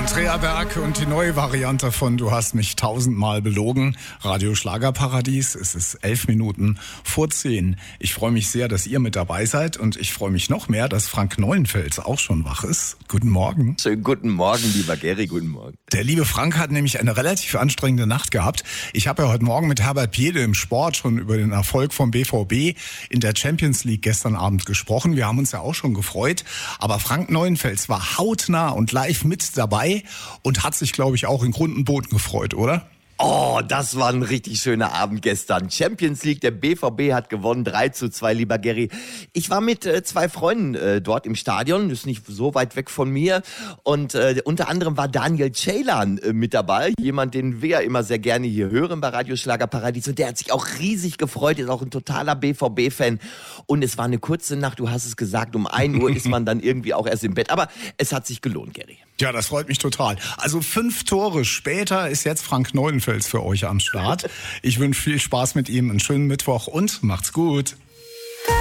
Andrea Berg und die neue Variante von Du hast mich 1000-mal belogen. Radio Schlagerparadies. Es ist 11 Minuten vor 10. Ich freue mich sehr, dass ihr mit dabei seid und ich freue mich noch mehr, dass Frank Neuenfels auch schon wach ist. Guten Morgen. Schönen guten Morgen, lieber Gary, guten Morgen. Der liebe Frank hat nämlich eine relativ anstrengende Nacht gehabt. Ich habe ja heute Morgen mit Herbert Piede im Sport schon über den Erfolg vom BVB in der Champions League gestern Abend gesprochen. Wir haben uns ja auch schon gefreut. Aber Frank Neuenfels war hautnah und live mit dabei und hat sich, glaube ich, auch in Grund und Boden gefreut, oder? Oh, das war ein richtig schöner Abend gestern. Champions League, der BVB hat gewonnen, 3:2, lieber Gary. Ich war mit zwei Freunden dort im Stadion, ist nicht so weit weg von mir. Und unter anderem war Daniel Ceylan mit dabei, jemand, den wir ja immer sehr gerne hier hören bei Radio Schlagerparadies. Und der hat sich auch riesig gefreut, ist auch ein totaler BVB-Fan. Und es war eine kurze Nacht, du hast es gesagt, um 1 Uhr ist man dann irgendwie auch erst im Bett. Aber es hat sich gelohnt, Gary. Ja, das freut mich total. Also 5 Tore später ist jetzt Frank Neuenfels für euch am Start. Ich wünsche viel Spaß mit ihm, einen schönen Mittwoch und macht's gut.